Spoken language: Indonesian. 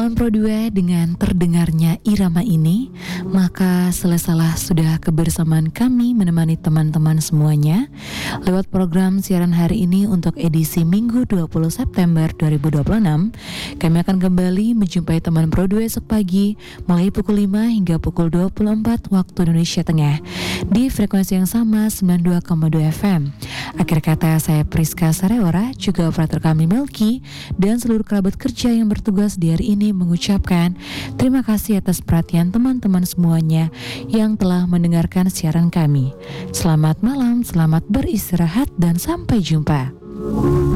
Teman Pro 2 dengan terdengarnya irama ini, maka selesailah sudah kebersamaan kami menemani teman-teman semuanya lewat program siaran hari ini untuk edisi Minggu 20 September 2026. Kami akan kembali menjumpai teman Pro 2 esok pagi mulai pukul 5 hingga pukul 24 waktu Indonesia Tengah di frekuensi yang sama 92,2 FM. Akhir kata, saya Priska Sareora, juga operator kami Melki, dan seluruh kerabat kerja yang bertugas di hari ini mengucapkan terima kasih atas perhatian teman-teman semuanya yang telah mendengarkan siaran kami. Selamat malam, selamat beristirahat, dan sampai jumpa.